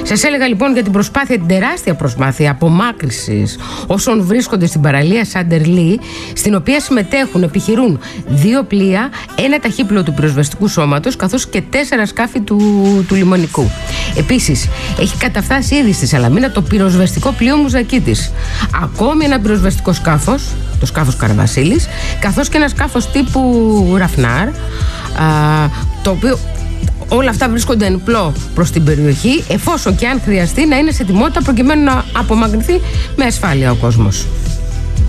Σας έλεγα λοιπόν για την προσπάθεια, την τεράστια προσπάθεια απομάκρυσης όσων βρίσκονται στην παραλία Σάντερλι, στην οποία συμμετέχουν, επιχειρούν 2 πλοία, 1 ταχύπλοιο του πυροσβεστικού σώματος, καθώς και 4 σκάφη του λιμονικού. Επίσης, έχει καταφτάσει ήδη στη Σαλαμίνα το πυροσβεστικό πλοίο Μουζακίτης. Ακόμη ένα πυροσβεστικό σκάφος, το σκάφος Καραβασίλης, καθώς και ένα σκάφος τύπου Ραφνάρ, το οποίο όλα αυτά βρίσκονται εν πλώ προς την περιοχή, εφόσον και αν χρειαστεί να είναι σε ετοιμότητα προκειμένου να απομακρυνθεί με ασφάλεια ο κόσμος.